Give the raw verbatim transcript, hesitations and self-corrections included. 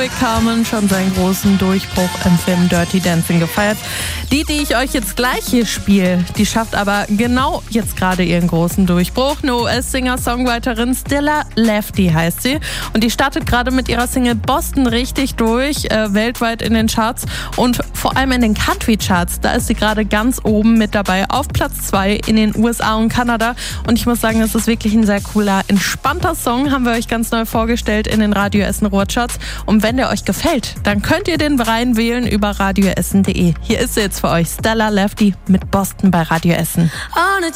Chadwick Carmen schon seinen großen Durchbruch im Film Dirty Dancing gefeiert. Die, die ich euch jetzt gleich hier spiele, die schafft aber genau jetzt gerade ihren großen Durchbruch. Eine U S-Singer-Songwriterin Stella Lefty heißt sie. Und die startet gerade mit ihrer Single Boston richtig durch, äh, weltweit in den Charts und vor allem in den Country-Charts. Da ist sie gerade ganz oben mit dabei, auf Platz zwei in den U S A und Kanada. Und ich muss sagen, es ist wirklich ein sehr cooler, entspannter Song, haben wir euch ganz neu vorgestellt in den Radio Essen Ruhrcharts. Und wenn der euch gefällt, dann könnt ihr den reinwählen über radioessen punkt de. Hier ist sie jetzt für euch, Stella Lefty mit Boston bei Radio Essen.